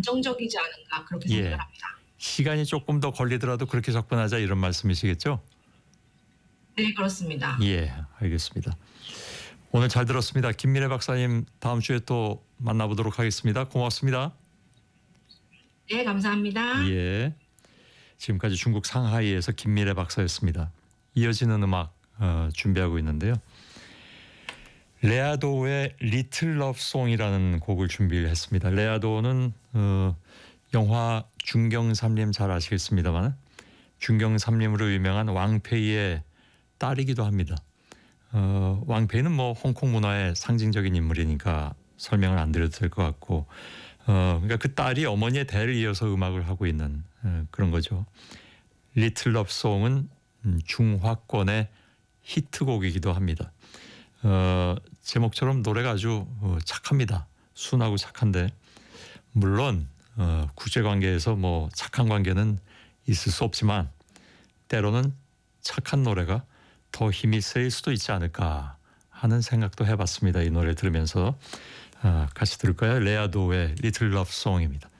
안정적이지 않은가 그렇게 생각을 예. 합니다. 시간이 조금 더 걸리더라도 그렇게 접근하자 이런 말씀이시겠죠? 네, 그렇습니다. 예, 알겠습니다. 오늘 잘 들었습니다. 김민혜 박사님 다음 주에 또 만나보도록 하겠습니다. 고맙습니다. 네, 감사합니다. 예. 지금까지 중국 상하이에서 김민혜 박사였습니다. 이어지는 음악 준비하고 있는데요. 레아도의 리틀 러브 송이라는 곡을 준비를 했습니다. 레아도는 영화 중경삼림 잘 아시겠습니다만 중경삼림으로 유명한 왕페이의 딸이기도 합니다. 왕페이는 뭐 홍콩 문화의 상징적인 인물이니까 설명을 안 드려도 될 것 같고 그러니까 그 딸이 어머니의 대를 이어서 음악을 하고 있는 그런 거죠. 리틀 러브 송은 중화권의 히트곡이기도 합니다. 제목처럼 노래가 아주 착합니다. 순하고 착한데 물론 국제관계에서 뭐 착한 관계는 있을 수 없지만 때로는 착한 노래가 더 힘이 세일 수도 있지 않을까 하는 생각도 해봤습니다. 이 노래 들으면서 같이 들을까요? 레아도의 리틀 러브 송입니다.